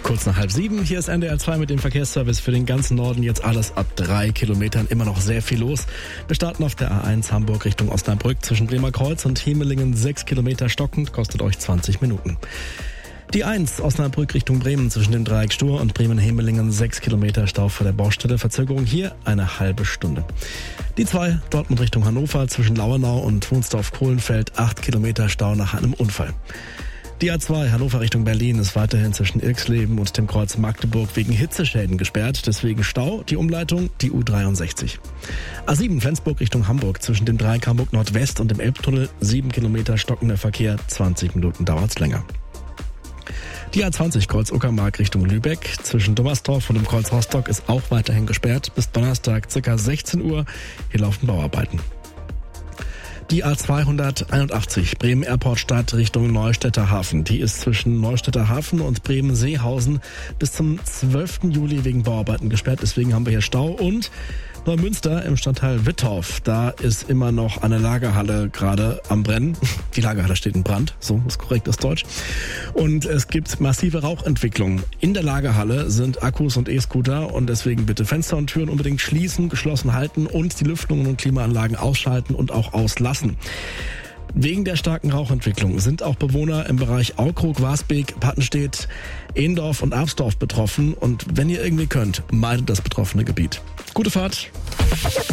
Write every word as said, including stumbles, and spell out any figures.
Kurz nach halb sieben, hier ist N D R zwei mit dem Verkehrsservice für den ganzen Norden. Jetzt alles ab drei Kilometern, immer noch sehr viel los. Wir starten auf der A eins Hamburg Richtung Osnabrück zwischen Bremerkreuz und Hemelingen. Sechs Kilometer stockend, kostet euch zwanzig Minuten. Die eins Osnabrück Richtung Bremen zwischen dem Dreieck Stur und Bremen-Hemelingen. Sechs Kilometer Stau vor der Baustelle. Verzögerung hier eine halbe Stunde. Die zwei Dortmund Richtung Hannover zwischen Lauenau und Wunsdorf-Kohlenfeld. Acht Kilometer Stau nach einem Unfall. Die A zwei Hannover Richtung Berlin ist weiterhin zwischen Irksleben und dem Kreuz Magdeburg wegen Hitzeschäden gesperrt. Deswegen Stau, die Umleitung, die U dreiundsechzig. A sieben Flensburg Richtung Hamburg zwischen dem Dreieck Hamburg Nordwest und dem Elbtunnel. Sieben Kilometer stockender Verkehr, zwanzig Minuten dauert's länger. Die A zwanzig Kreuz Uckermark Richtung Lübeck zwischen Dummersdorf und dem Kreuz Rostock ist auch weiterhin gesperrt. Bis Donnerstag ca. sechzehn Uhr. Hier laufen Bauarbeiten. Die A zweihunderteinundachtzig Bremen Airport Stadt Richtung Neustädter Hafen. Die ist zwischen Neustädter Hafen und Bremen-Seehausen bis zum zwölften Juli wegen Bauarbeiten gesperrt. Deswegen haben wir hier Stau. Und Neumünster im Stadtteil Wittorf. Da ist immer noch eine Lagerhalle gerade am Brennen. Die Lagerhalle steht in Brand. So ist korrekt das Deutsch. Und es gibt massive Rauchentwicklung. In der Lagerhalle sind Akkus und E-Scooter und deswegen bitte Fenster und Türen unbedingt schließen, geschlossen halten und die Lüftungen und Klimaanlagen ausschalten und auch auslassen. Wegen der starken Rauchentwicklung sind auch Bewohner im Bereich Aukrug, Wasbeek, Pattenstedt, Ehendorf und Arpsdorf betroffen. Und wenn ihr irgendwie könnt, meidet das betroffene Gebiet. Gute Fahrt!